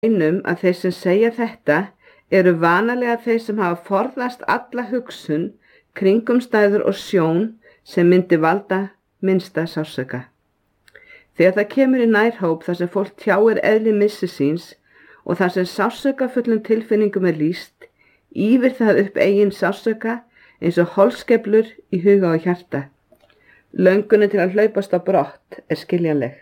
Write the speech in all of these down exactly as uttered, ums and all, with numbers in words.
Einum að þeir sem segja þetta eru vanalega þeir sem hafa forðast alla hugsun, kringumstæður og sjón sem myndi valda minnsta sársauka. Þegar það kemur í nærhóp þar sem fólk tjáir eðli missi síns og þar sem sársaukafullum tilfinningum er lýst, ýfir það upp eigin sársauka eins og holskeflur í huga og hjarta. Löngunin til að hlaupast á brott er skiljanleg.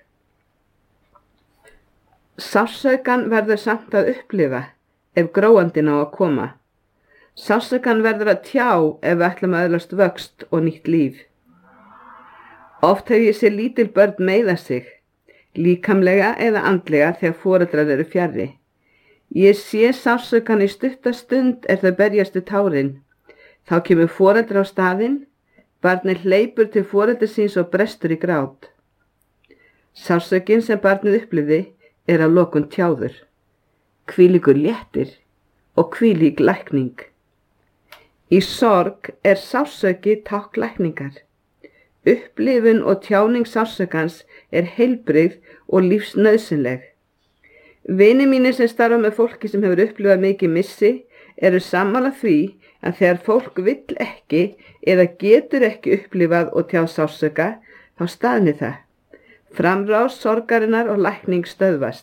Sárssaukan verður samt að upplifa ef gróandinn á að koma. Sárssaukan verður að tjá ef við ætlum að öðlast vöxt og nýtt líf. Oft hef ég séð lítil börn meiða sig, líkamlega eða andlega þegar foreldrar eru fjarri. Ég sé sárssaukan í stutta stund er þau berjast við tárin. Þá kemur foreldrar á staðinn, barnið hleypur til foreldris síns og brestur í grát. Sársaukin sem barnið upplifði er að lokun tjáður, hvílíkur léttir og hvílík lækning. Í sorg er sársauki tákn lækningar. Upplifun og tjáning sársaukans er heilbrigð og lífsnauðsynleg. Vinir mínir sem starfa með fólki sem hefur upplifað mikið missi eru sammála því að þegar fólk vill ekki eða getur ekki upplifað og tjáð sársauka, þá staðni það. Framrás sorgarinnar og lækning stöðvast.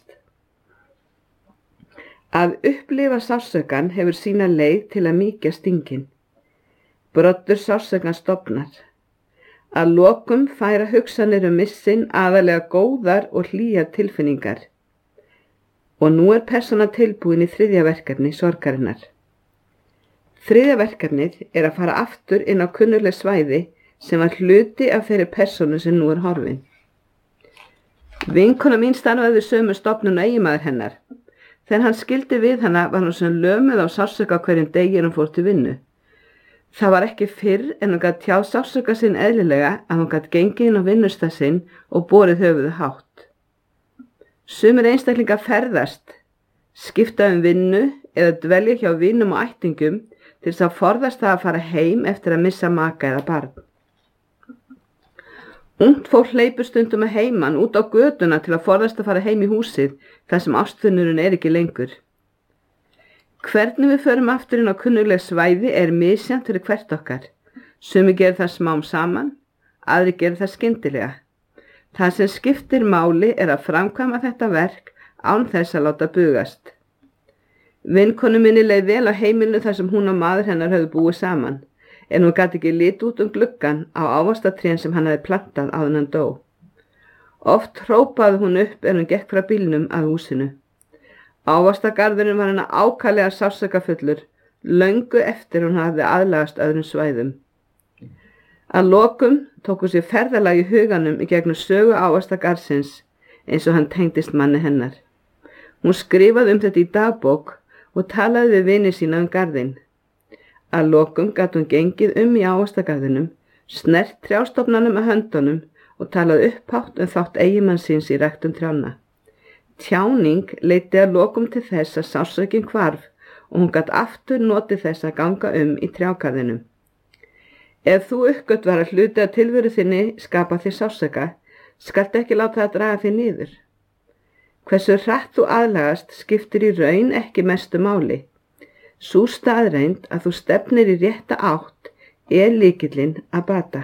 Að upplifa sársaukan hefur sína leið til að mýkja stingin. Broddur sársaukan stofnar. Að lokum færa hugsanir um missin aðalega góðar og hlýjar tilfinningar. Og nú er persóna tilbúin í þriðja verkefni sorgarinnar. Þriðja verkefnið er að fara aftur inn á kunnugleg svæði sem var hluti af þeirri persónu sem nú er horfin. Vinkona mín starfaði við sömu stofnun og eiginmaður hennar. Þegar hann skildi við hana var hún sem lömuð á sársauka hverjum degi en hún fór til vinnu. Það var ekki fyrr en hún gat tjáð sársauka sinn eðlilega að hún gat gengið inn á vinnustað sinn og borið höfuðu hátt. Sumir einstaklingar ferðast, skipta um vinnu eða dvelja hjá vinum og ættingum til þess að forðast það að fara heim eftir að missa maka eða barn. Ungt fólk hleypur stundum að heiman út á götuna til að forðast að fara heim í húsið þar sem ástfunurinn er ekki lengur. Hvernig við förum aftur inn á kunnugleg svæði er misjafnt fyrir hvert okkar. Sumir gera það smám saman, aðrir gera það skyndilega. Það sem skiptir máli er að framkvæma þetta verk án þess að láta bugast. Vinkonu minni leið vel á heimilinu þar sem hún og maður hennar höfðu búið saman. En hún gat ekki lit út um gluggan á ávaxtatrén sem hann hafði plantað áður en hann dó. Oft hrópaði hún upp er hún gekk frá bílnum að húsinu. Ávaxtagarðurinn var hennar ákaflega sársaukafullur, löngu eftir hún hafði aðlagast öðrum svæðum. Að lokum tók hún sér ferðalag í huganum í gegnum sögu ávaxtagarðsins eins og hann tengdist manni hennar. Hún skrifaði um þetta í dagbók og talaði við vini sína um garðinn. Að lokum gat hún gengið um í ávaxtagarðinum, snert trjástofnanum að höndunum og talaði upphátt um þátt eiginmanns síns í ræktun trjána. Tjáning leiddi að lokum til þess að sársaukinn hvarf og hún gat aftur notið þess að ganga um í trjágarðinum. Ef þú uppgötvar að hluti að tilveru þinni skapa þér sársauka, skaltu ekki láta það draga þig niður. Hversu hratt þú aðlagast skiptir í raun ekki mestu máli. Sú staðreind að þú stefnir í rétta átt er lykillinn að bata.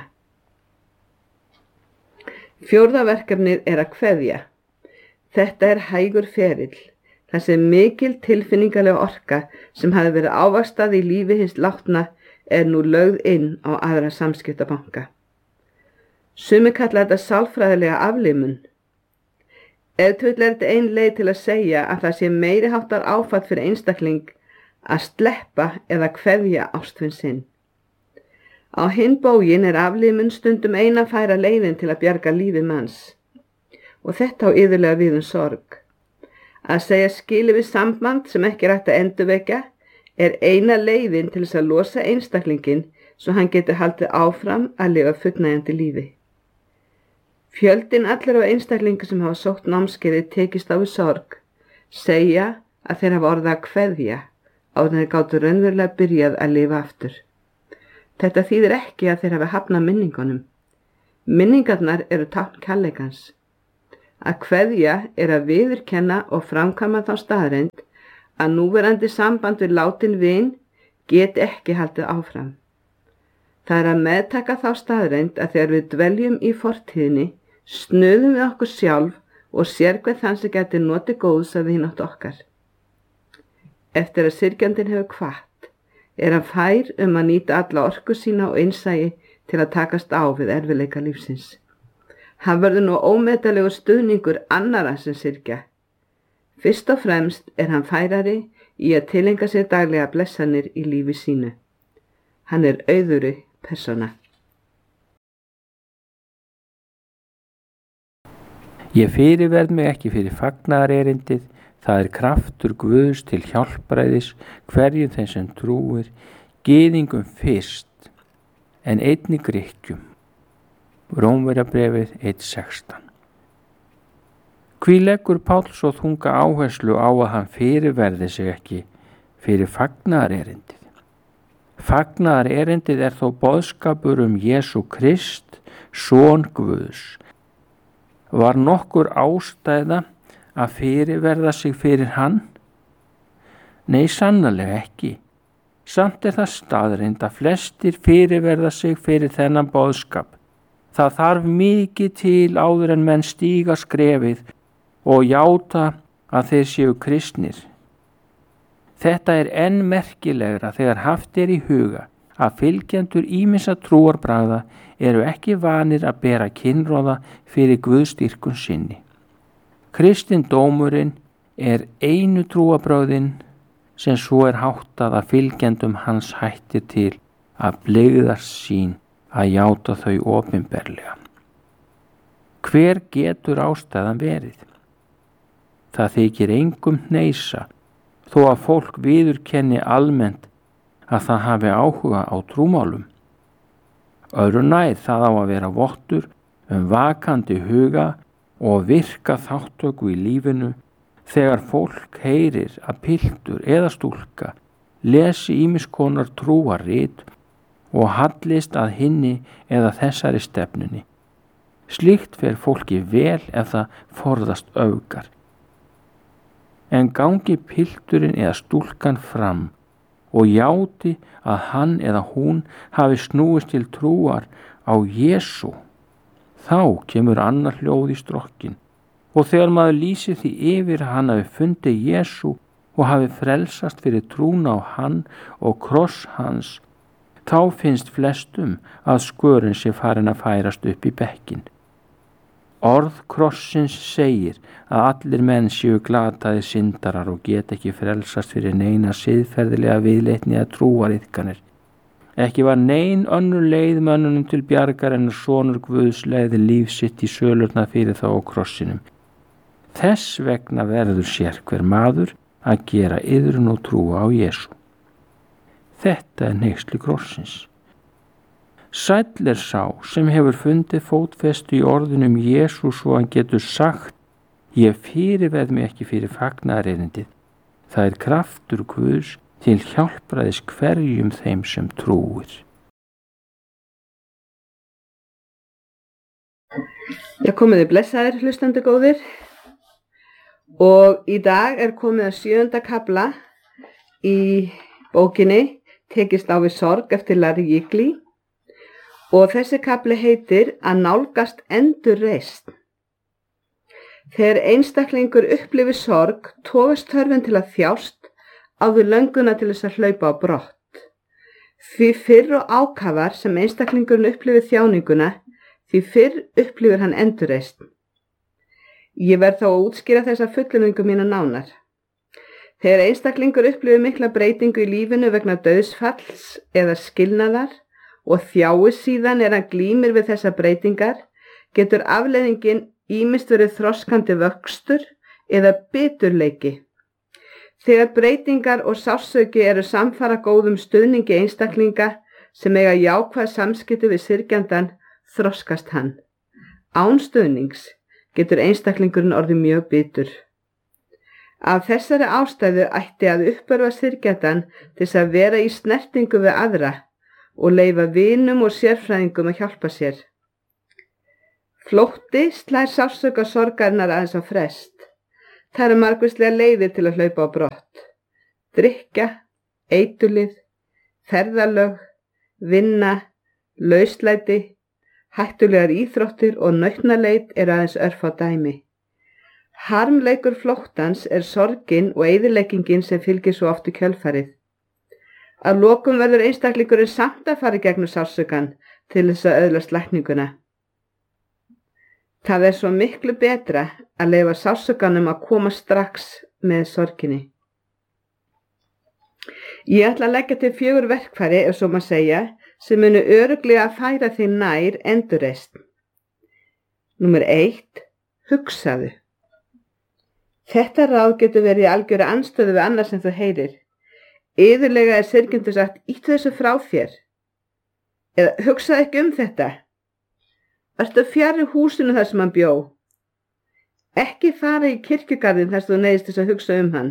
Fjórða verkefnið er að kveðja. Þetta er hægur ferill, þar sem mikil tilfinningalega orka sem hafi verið ávaxtað í lífi hins látna er nú lögð inn á aðra samskiptabanka. Sumir kalla þetta sálfræðilega aflimun. Ef til vill er þetta ein leið til að segja að það sé meiri háttar áfall fyrir einstakling að sleppa eða kveðja ástvin sinn. Á hinn bóginn er aflimun stundum eina færa leiðin til að bjarga lífi manns. Og þetta á iðulega við um sorg. Að segja skilið við samband sem ekki er hægt að endurvekja er eina leiðin til þess að losa einstaklinginn svo hann getur haldið áfram að lifa fullnægjandi lífi. Fjöldinn allir á einstaklingu sem hafa sótt námskeiðið tekist á við sorg segja að þeir hafa orðið að kveðja áður en þeir gátu raunverulega byrjað að lifa aftur. Þetta þýðir ekki að þeir hafi hafnað minningunum. Minningarnar eru tákn kærleikans. Að kveðja er að viðurkenna og framkvæma þá staðreynd að núverandi samband við látin vin geti ekki haldið áfram. Það er að meðtaka þá staðreynd að þegar við dveljum í fortíðinni snuðum við okkur sjálf og sérhver þann sem geti notið góðs af vinátt okkar. Eftir að syrgjandinn hefur hvatt, er hann fær um að nýta alla orku sína og innsæi til að takast á við erfiðleika lífsins. Hann verður nú ómetalegur stuðningur annarra sem syrgja. Fyrst og fremst er hann færari í að tilenga sér daglega blessanir í lífi sínu. Hann er auðugri persóna. Ég fyrirverð mig ekki fyrir fagnaðarerindið, það er kraftur Guðs til hjálpræðis hverjum þeim sem trúir, gyðingum fyrst, en einnig Grikkjum. Rómverjabréfið eitt sextán. Hví leggur Páll svo þunga áherslu á að hann fyrirverði sig ekki fyrir fagnaðarerindið? Fagnaðarerindið er þó boðskapur um Jesú Krist, son Guðs. Var nokkur ástæða að fyrirverða sig fyrir hann? Nei, sannarlega ekki. Samt er það staðreynd að flestir fyrirverða sig fyrir þennan boðskap. Það þarf mikið til áður en menn stíga skrefið og játa að þeir séu kristnir. Þetta er enn merkilegra þegar haft er í huga að fylgjendur ýmissa trúarbragða eru ekki vanir að bera kynróða fyrir guðstýrkun sinni. Kristindómurinn er einu trúarbragðin sem svo er háttað að fylgjendum hans hættir til að blygðast sín að játa þau opinberlega. Hver getur ástæðan verið? Það þykir engum hneisa þó að fólk viðurkenni almennt að það hafi áhuga á trúmálum. Öðru nær það á að vera vottur um vakandi huga og virka þáttöku í lífinu þegar fólk heyrir að piltur eða stúlka lesi ýmiss konar trúarrit og hallist að hinni eða þessari stefnunni. Slíkt fer fólki vel ef það forðast öfgar. En gangi pilturinn eða stúlkan fram og játi að hann eða hún hafi snúist til trúar á Jesú, þá kemur annar hljóð í strokkin og þegar maður lýsir því yfir að hann hafi fundið Jesú og hafi frelsast fyrir trúna á hann og kross hans, þá finnst flestum að skörin sé farin að færast upp í bekkin. Orð krossins segir að allir menn séu glataðir syndarar og get ekki frelsast fyrir neina siðferðilega viðleitni eða trúariðkanir. Ekki var nein önnur leið mönnunum til bjargar en að sonur Guðs leiði líf sitt í sölurna fyrir þá á krossinum. Þess vegna verður sérhver maður að gera iðrun og trúa á Jesú. Þetta er hneyksli krossins. Sæll er sá sem hefur fundið fótfestu í orðunum Jesú svo hann getur sagt: Ég fyrirverð mig ekki fyrir fagnaðarerindið. Það er kraftur Guðs til hjálpræðis hverjum þeim sem trúir. Já, komiði blessaðir hlustandi góðir. Og í dag er komið að sjöunda kafla í bókinni Tekist á við sorg eftir Larry Jiggly. Og þessi kafli heitir að nálgast endurreisn. Þegar einstaklingur upplifir sorg, togast þörfin til að þjást áður lönguna til þess að hlaupa á brott. Því fyrr og ákafar sem einstaklingurinn upplifir þjáninguna, því fyrr upplifir hann endurreisn. Ég verð þá að útskýra þessa fullyrðingu mína nánar. Þegar einstaklingur upplifir mikla breytingu í lífinu vegna dauðsfalls eða skilnaðar, og þjáist síðan er hann glímir við þessar breytingar, getur afleiðingin ýmist verið þroskandi vöxtur eða biturleiki. Þegar breytingar og sársauki eru samfara góðum stuðningi einstaklinga sem eiga jákvæð samskipti við syrgjandann, þroskast hann. Án stuðnings getur einstaklingurinn orðið mjög bitur. Af þessari ástæðu ætti að uppörva syrgjandann til þess að vera í snertingu við aðra og leyfa vinum og sérfræðingum að hjálpa sér. Flótti slær sársauka sorgarinnar aðeins á frest. Það eru margvíslegar leiðir til að hlaupa á brott. Drykkja, eiturlyf, ferðalög, vinna, lauslæti, hættulegar íþróttir og nautnaleit eru aðeins örfá dæmi. Harmleikur flóttans er sorgin og eyðileggingin sem fylgir svo oft í kjölfarið. Að lokum verður einstaklingurinn samt að fara í gegnum sársaukann til þess að öðlast lækninguna. Það er svo miklu betra að leyfa sársaukanum að koma strax með sorginni. Ég ætla að leggja til fjögur verkfæri, ef svo maður segja, sem munu örugglega að færa því nær endurreisn. Númer eitt. Hugsaðu. Þetta ráð getur verið í algjöru andstöðu við annað sem þú heyrir. Iðulega er syrgjandi sagt, íttu þessu frá þér. Eða hugsaðu ekki um þetta. Ertu fjarri húsinu þar sem hann bjó. Ekki fara í kirkjugarðin þar sem þú neyðist þess að hugsa um hann.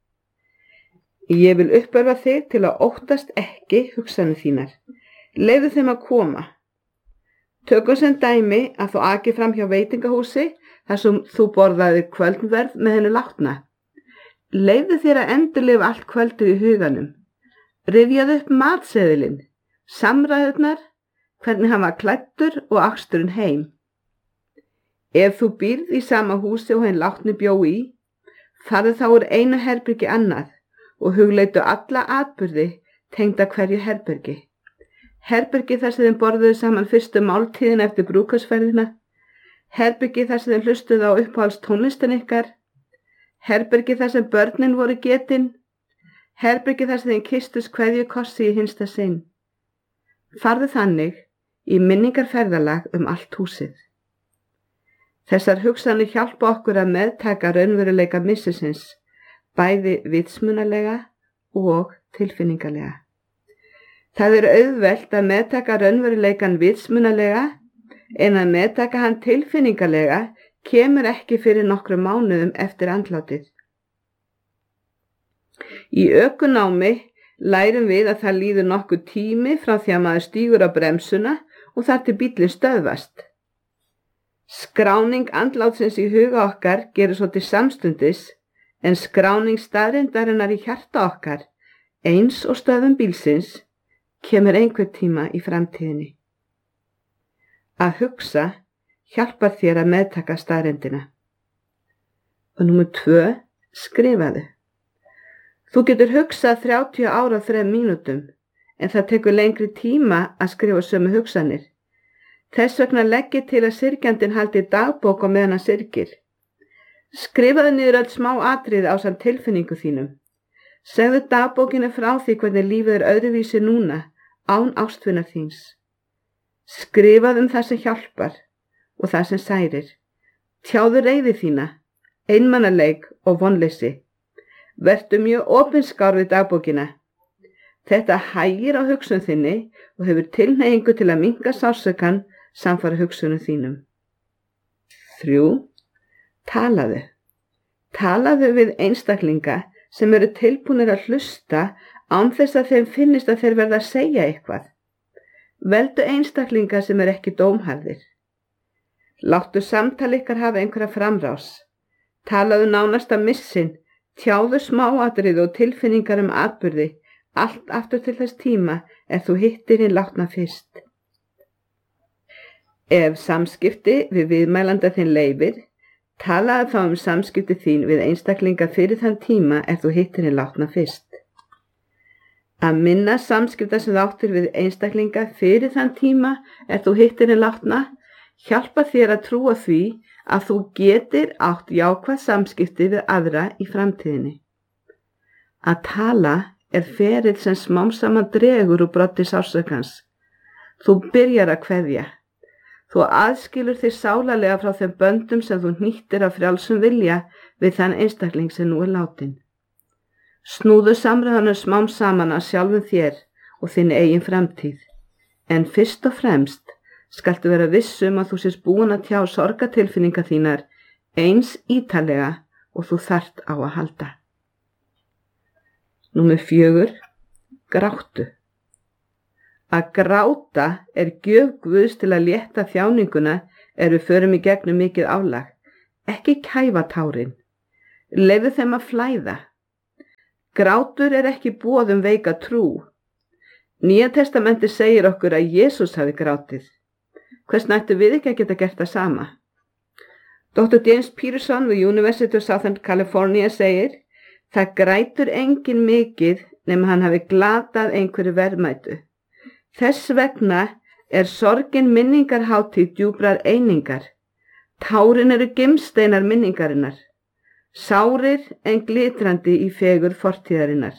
Ég vil uppörfa þig til að óttast ekki hugsanir þínar. Leyfðu þeim að koma. Tökum sem dæmi að þú aki fram hjá veitingahúsi þar sem þú borðaði kvöldverð með henni látna. Leyfðu þér að endurlifa allt kvöldið í huganum. Rifjaðu upp matseðilinn, samræðurnar, hvernig hann var klæddur og aksturinn heim. Ef þú býrð í sama húsi og henni látni bjó í, farðu þá úr einu herbergi annað og hugleitu alla atburði tengda hverju herbergi. Herbergi þar sem þeim borðuðu saman fyrstu máltíðin eftir brúðkaupsferðina, herbergi þar sem þeim hlustuðu á uppáhalds tónlistin ykkar, herbergi þar sem börnin voru getin, herbergi þar sem þeim kystust kveðju kossi í hinsta sinn. Farðu þannig í minningarferðalag um allt húsið. Þessar hugsanir hjálpa okkur að meðtaka raunveruleika missisins, bæði vitsmunalega og tilfinningalega. Það er auðvelt að meðtaka raunveruleikan vitsmunalega en að meðtaka hann tilfinningalega kemur ekki fyrir nokkrum mánuðum eftir andlátið. Í ökunámi lærum við að það líður nokkuð tími frá því að maður stígur á bremsuna og þar til bíllinn stöðvast. Skráning andlátsins í huga okkar gerir svo til samstundis, en skráning staðreyndarinnar í hjarta okkar, eins og stöðum bílsins, kemur einhver tíma í framtíðinni. Að hugsa hjálpar þér að meðtaka staðreyndina. Og númer tvö, skrifaðu. Þú getur hugsað þrjátíu ára á þrem mínútum, en það tekur lengri tíma að skrifa sömu hugsanir. Þess vegna legg ég til að syrgjandinn haldi dagbók á meðan hann syrgir. Skrifaðu niður öll smá atriði ásamt tilfinningu þínum. Segðu dagbókinu frá því hvernig lífið er öðruvísi núna, án ástvinar þíns. Skrifaðu um það sem hjálpar og það sem særir. Tjáðu reiði þína, einmanaleik og vonleysi. Vertu mjög opinskár við dagbókina. Þetta hægir á hugsun þinni og hefur tilhneigingu til að minnka sársaukann samfara hugsunum þínum. Þrjú. Talaðu. Talaðu við einstaklinga sem eru tilbúnir að hlusta án þess að þeim finnist að þeir verða að segja eitthvað. Veldu einstaklinga sem eru ekki dómharðir. Láttu samtal ykkar hafa einhverja framrás. Talaðu nánast að missin, tjáðu smáatriði og tilfinningar um atburði, allt aftur til þess tíma ef þú hittir hinn látna fyrst. Ef samskipti við viðmælanda þinn leyfir, talaðu þá um samskipti þín við einstaklinga fyrir þann tíma ef þú hittir hinn látna fyrst. Að minna samskipta sem þú áttir við einstaklinga fyrir þann tíma ef þú hittir hinn látna hjálpa þér að trúa því að þú getir átt jákvæð samskipti við aðra í framtíðinni. Að tala er ferill sem smám saman dregur úr broddi sársökans. Þú byrjar að kveðja. Þú aðskilur þig sálarlega frá þeim böndum sem þú hnýttir af frjálsum vilja við þann einstakling sem nú er látin. Snúðu samræðanum smám saman að sjálfum þér og þinni eigin framtíð. En fyrst og fremst skaltu vera viss um að þú sést búin að tjá sorgatilfinninga þínar eins ítalega og þú þarft á að halda. Númer fjögur. Gráttu. Að gráta er gjöf Guðs til að létta þjáninguna er við förum í gegnum mikið álag, ekki kæfa tárin. Leyfðu þeim að flæða. Grátur er ekki boð um veika trú. Nýja testamenti segir okkur að Jesús hafi grátið. Hvers nættu við ekki að geta gert það sama? doktor James Pearson við University of Southern California segir, það grætur engin mikið nema hann hafi glatað einhverju verðmætu. Þess vegna er sorgin minningarhátíð djúprar einingar. Tárin eru gimsteinar minningarinnar. Sárir en glitrandi í fegur fortíðarinnar.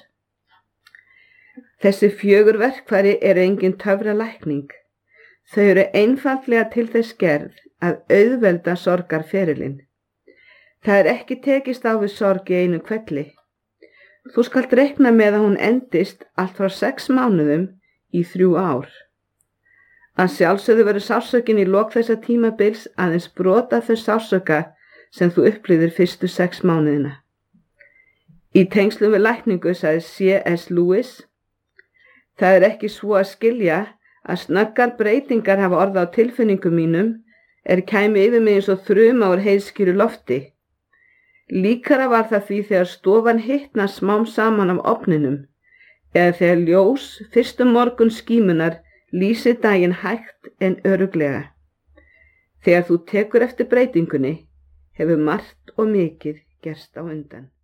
Þessi fjögur verkfæri eru engin töfralækning. Þau eru einfaldlega til þess gerð að auðvelda sorgarferilinn. Það er ekki tekist á við sorg í einu hvelli. Þú skalt reikna með að hún endist allt frá sex mánuðum í þrjú ár. Að sjálfsögðu verður sársaukinn í lok þessa tímabils aðeins brota þau sársauka sem þú upplifir fyrstu sex mánuðina. Í tengslum við lækningu sagði C S Lewis, það er ekki svo að skilja að snöggar breytingar hafa orðið á tilfinningum mínum er kæmi yfir mig eins og þruma úr heiðskýru lofti. Líkara var það því þegar stofan hitna smám saman af ofninum eða þegar ljós fyrstu morgun skímunar lýsi daginn hægt en örugglega. Þegar þú tekur eftir breytingunni hefur margt og mikið gerst á undan.